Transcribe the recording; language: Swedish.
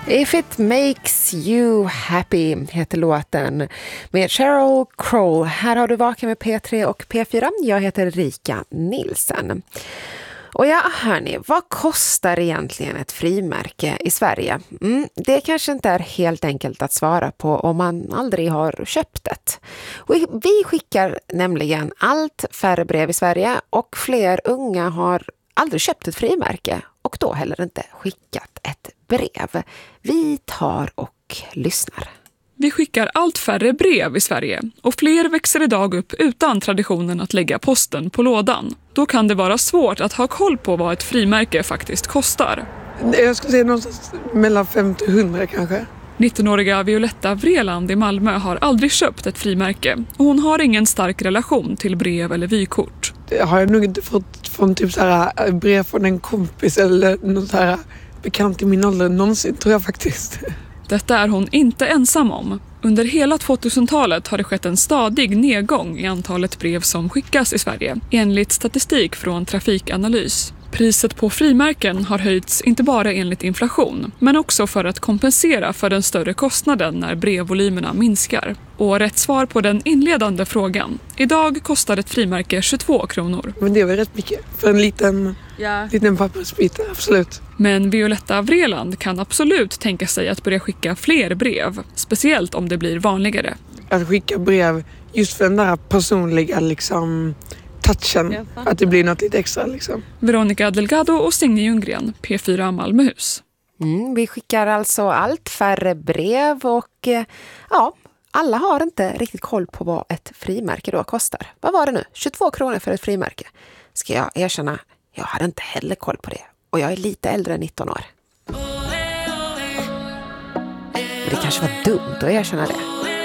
If it makes you happy heter låten med Sheryl Crow. Här har du Vaken med P3 och P4. Jag heter Rika Nilsen. Och ja, hörni, vad kostar egentligen ett frimärke i Sverige? Det kanske inte är helt enkelt att svara på om man aldrig har köpt det. Och vi skickar nämligen allt färre brev i Sverige och fler unga har aldrig köpt ett frimärke och då heller inte skickat ett brev. Vi tar och lyssnar. Vi skickar allt färre brev i Sverige och fler växer idag upp utan traditionen att lägga posten på lådan. Då kan det vara svårt att ha koll på vad ett frimärke faktiskt kostar. Jag skulle säga någonstans mellan 50 och 100 kanske. 19-åriga Violetta Vreeland i Malmö har aldrig köpt ett frimärke och hon har ingen stark relation till brev eller vykort. Det har jag nog inte fått från typ så här brev från en kompis eller något så här bekant i min ålder någonsin, tror jag faktiskt. Detta är hon inte ensam om. Under hela 2000-talet har det skett en stadig nedgång i antalet brev som skickas i Sverige, enligt statistik från Trafikanalys. Priset på frimärken har höjts inte bara enligt inflation, men också för att kompensera för den större kostnaden när brevvolymerna minskar. Och rätt svar på den inledande frågan. Idag kostar ett frimärke 22 kronor. Men det var rätt mycket för en liten pappersbit, absolut. Men Violetta Vreeland kan absolut tänka sig att börja skicka fler brev, speciellt om det blir vanligare. Att skicka brev just för den där personliga liksom touchen, att det blir något lite extra liksom. Veronica Delgado och Signe Ljunggren, P4 Malmöhus. Vi skickar alltså allt färre brev och alla har inte riktigt koll på vad ett frimärke då kostar. Vad var det nu? 22 kronor för ett frimärke. Ska jag erkänna, jag hade inte heller koll på det. Och jag är lite äldre än 19 år. Men det kanske var dumt att erkänna det.